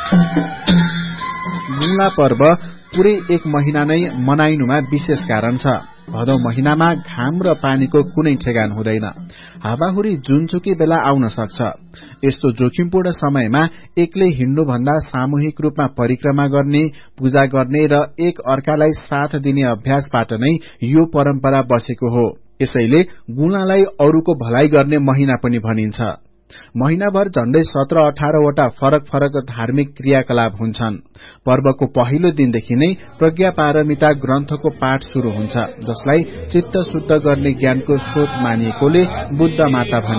गुला पर्व पुरै एक महिना नै मनाइनुमा विशेष कारण छ। भदौ महिनामा घाम र पानीको कुनै ठेगान हुँदैन। हावाहुरी जुनसुकै बेला आउन सक्छ। यस्तो जोखिमपूर्ण समयमा एक्लै हिँड्नुभन्दा सामूहिक रूपमा परिक्रमा गर्ने, पूजा गर्ने र एक अर्कालाई साथ दिने अभ्यासबाट नै यो परम्परा बसेको हो। यसैले गुलालाई अरूको भलाइ गर्ने महिना पनि भनिन्छ। महिनाभर झण्डै 17-18 वटा फरक फरक धार्मिक क्रियाकलाप हुन्छन्। पर्वको पहिलो दिनदेखि नै प्रज्ञा पारमिता ग्रन्थको पाठ शुरू हुन्छ, जसलाई चित्त शुद्ध गर्ने ज्ञानको स्रोत मानिएकोले बुद्ध माता